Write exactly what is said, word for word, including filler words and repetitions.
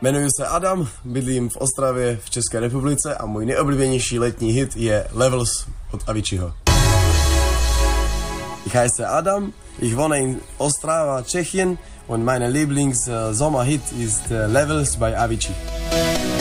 Jmenuji se Adam, bydlím v Ostravě v České republice a můj nejoblíbenější letní hit je Levels od Aviciiho. Ich heiße Adam, ich wohne in Ostrava, Tschechien und mein Lieblings-Sommerhit ist Levels bei Avicii.